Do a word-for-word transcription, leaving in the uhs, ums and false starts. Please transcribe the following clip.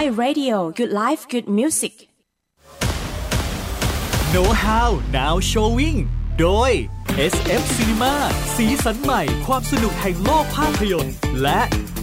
Thai Radio Good Life Good Music Know How Now Showing โดย เอส เอฟ Cinema สีสันใหม่ความสนุกแห่งโลกภาพยนตร์และ